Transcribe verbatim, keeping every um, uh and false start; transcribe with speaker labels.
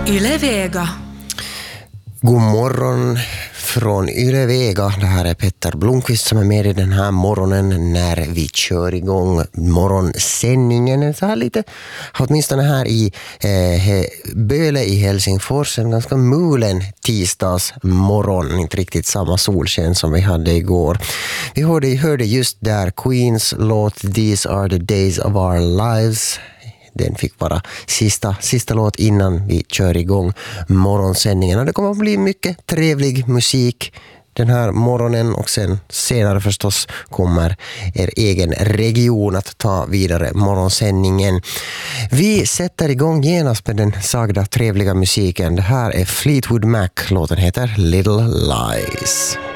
Speaker 1: Yle Vega.
Speaker 2: God morgon från Yle Vega. Det här är Petter Blomqvist som är med i den här morgonen när vi kör igång morgonsändningen. Så här lite, åtminstone här i eh, Böle i Helsingfors, en ganska mulen tisdags morgon. Inte riktigt samma solsken som vi hade igår. Vi hörde, hörde just där Queens låt These Are The Days Of Our Lives. Den fick vara sista, sista låt innan vi kör igång morgonsändningen. Det kommer att bli mycket trevlig musik den här morgonen, och sen senare förstås kommer er egen region att ta vidare morgonsändningen. Vi sätter igång genast med den sagda trevliga musiken. Det här är Fleetwood Mac. Låten heter Little Lies.